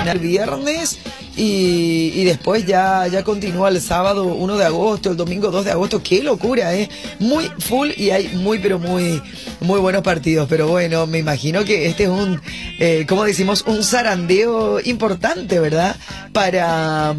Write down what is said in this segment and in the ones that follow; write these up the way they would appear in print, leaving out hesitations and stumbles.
semana, el viernes, y después ya continúa el sábado 1 de agosto, el domingo 2 de agosto. ¡Qué locura, eh! Muy full y hay muy buenos partidos. Pero bueno, me imagino que este es un, como decimos, un zarandeo importante, ¿verdad? Para,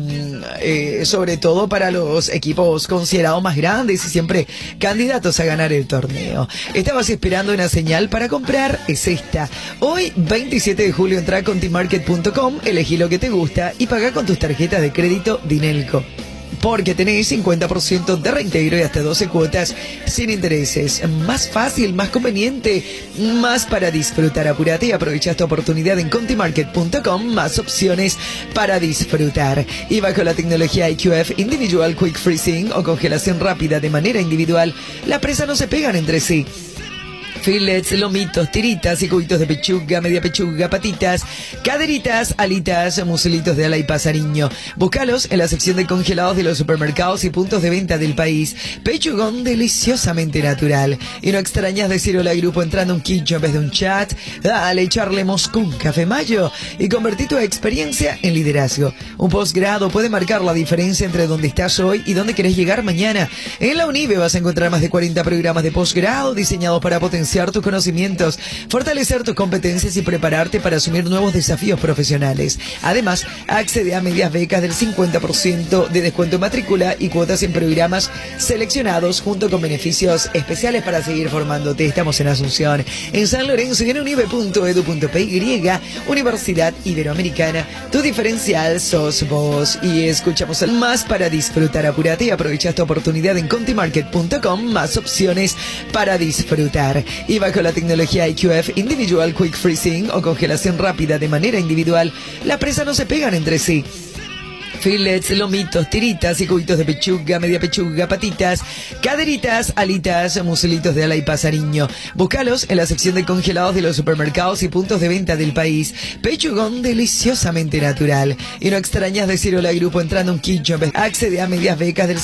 sobre todo para los equipos considerados más grandes y siempre candidatos a ganar el torneo. Estabas esperando una señal para comprar, es esta. Hoy, 27 de julio, entra a contimarket.com, elegí lo que te gusta y paga con tus tarjetas de crédito Dinelco. Porque tenéis 50% de reintegro y hasta 12 cuotas sin intereses. Más fácil, más conveniente, más para disfrutar. Apúrate y aprovecha esta oportunidad en contimarket.com. Más opciones para disfrutar. Y bajo la tecnología IQF Individual Quick Freezing o congelación rápida de manera individual, las presas no se pegan entre sí. Filets, lomitos, tiritas y cubitos de pechuga, media pechuga, patitas, caderitas, alitas, muselitos de ala y pasariño. Búscalos en la sección de congelados de los supermercados y puntos de venta del país. Pechugón deliciosamente natural. Y no extrañas decir hola al grupo entrando un quicho en vez de un chat. Dale, echarle Moscú, Café Mayo y convertir tu experiencia en liderazgo. Un posgrado puede marcar la diferencia entre dónde estás hoy y dónde querés llegar mañana. En la UNIBE vas a encontrar más de 40 programas de posgrado diseñados para potenciar tus conocimientos, fortalecer tus competencias y prepararte para asumir nuevos desafíos profesionales. Además, accede a medias becas del 50% de descuento en matrícula y cuotas en programas seleccionados junto con beneficios especiales para seguir formándote. Estamos en Asunción, en San Lorenzo y en unive.edu.py, Universidad Iberoamericana. Tu diferencial sos vos. Y escuchamos el más para disfrutar. Apúrate y aprovecha esta oportunidad en contimarket.com. Más opciones para disfrutar. Y bajo la tecnología IQF Individual Quick Freezing o congelación rápida de manera individual, las presas no se pegan entre sí. Filets, lomitos, tiritas y cubitos de pechuga, media pechuga, patitas, caderitas, alitas, muselitos de ala y pasariño. Búscalos en la sección de congelados de los supermercados y puntos de venta del país. Pechugón deliciosamente natural. Y no extrañas decir hola al grupo entrando un quicho. Accede a medias becas del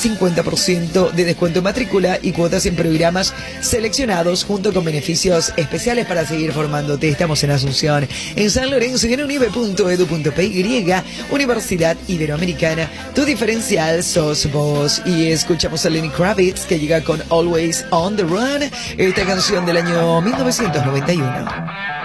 50% de descuento en matrícula y cuotas en programas seleccionados junto con beneficios especiales para seguir formándote. Estamos en Asunción, en San Lorenzo y en unive.edu.py, Universidad Iberoamericana. Tu diferencial sos vos. Y escuchamos a Lenny Kravitz, que llega con Always on the Run, esta canción del año 1991.